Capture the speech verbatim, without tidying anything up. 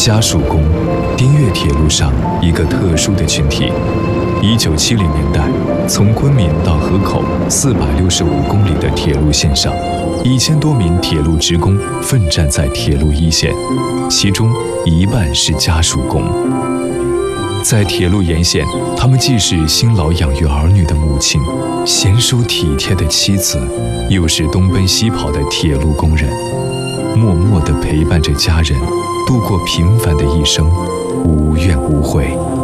家属工，滇越铁路上一个特殊的群体。一九七零年代，从昆明到河口四百六十五公里的铁路线上，一千多名铁路职工奋战在铁路一线，其中一半是家属工。在铁路沿线，他们既是辛劳养育儿女的母亲，娴熟体贴的妻子，又是东奔西跑的铁路工人，默默地陪伴着家人，度过平凡的一生，无怨无悔。